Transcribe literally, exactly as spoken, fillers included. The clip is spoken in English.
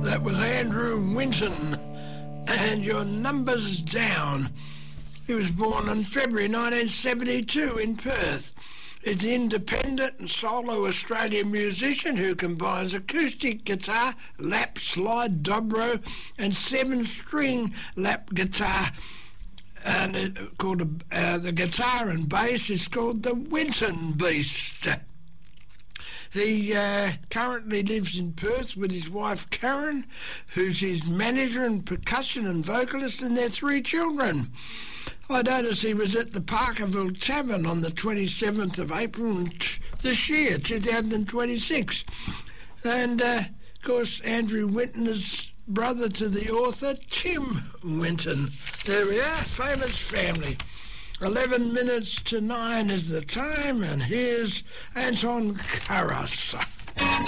That was Andrew Winton, and Your Number's Down. He was born on February nineteen seventy-two in Perth. He's an independent and solo Australian musician who combines acoustic guitar, lap, slide, dobro, and seven-string lap guitar. And it, called a, uh, the guitar and bass is called the Winton Beast. He uh, currently lives in Perth with his wife Karen, who's his manager and percussion and vocalist, and their three children. I noticed he was at the Parkerville Tavern on the twenty-seventh of April this year, two thousand twenty-six. And, uh, of course, Andrew Winton is brother to the author Tim Winton. There we are, famous family. Eleven minutes to nine is the time, and here's Anton Karas.